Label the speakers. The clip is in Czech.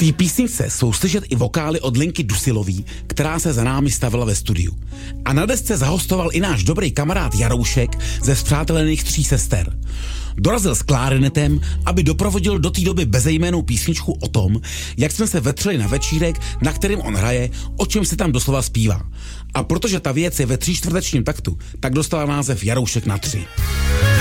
Speaker 1: té písničce jsou slyšet i vokály od Linky Dusilový, která se za námi stavila ve studiu. A na desce zahostoval i náš dobrý kamarád Jaroušek ze Spřátelených 3 sester. Dorazil s klarinetem, aby doprovodil do té doby bezejmennou písničku o tom, jak jsme se vetřeli na večírek, na kterým on hraje, o čem se tam doslova zpívá. A protože ta věc je ve 3/4 taktu, tak dostala název Jaroušek na 3.